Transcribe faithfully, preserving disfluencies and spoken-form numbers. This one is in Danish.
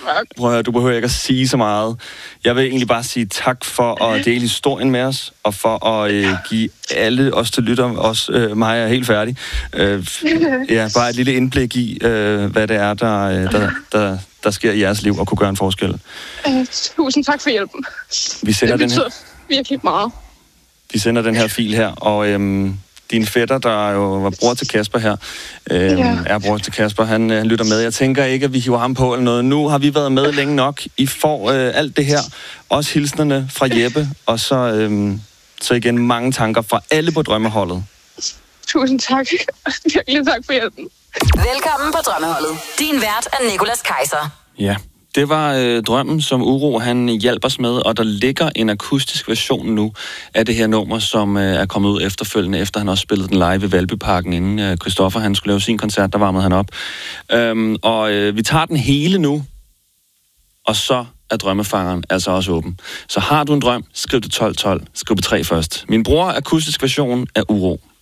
Prøv at høre, du behøver ikke at sige så meget. Jeg vil egentlig bare sige tak for at dele historien med os, og for at øh, give alle os til lytter, også øh, mig er helt færdig, øh, ja, bare et lille indblik i, øh, hvad det er, der, øh, der, der, der sker i jeres liv, og kunne gøre en forskel. Øh, tusind tak for hjælpen. Vi sender det betyder den her. virkelig meget. Vi sender den her fil her, og øhm, din fætter, der jo var bror til Kasper her, øhm, ja. er bror til Kasper, han, han lytter med. Jeg tænker ikke, at vi hiver ham på eller noget. Nu har vi været med længe nok. I får øh, alt det her. Også hilsnerne fra Jeppe, og så, øhm, så igen mange tanker fra alle på drømmeholdet. Tusind tak. Virkelig tak for hjælpen. Velkommen på Drømmeholdet. Din vært er Nicolas Kaiser. Ja. Det var øh, drømmen, som Uro han hjalp os med, og der ligger en akustisk version nu af det her nummer, som øh, er kommet ud efterfølgende, efter han også spillede den live i Valbyparken, inden øh, Christoffer han skulle lave sin koncert, der varmede han op. Øhm, og øh, vi tager den hele nu, og så er drømmefangeren altså også åben. Så har du en drøm, skriv til tolv tolv, skriv på tre først. Min bror, akustisk version af Uro.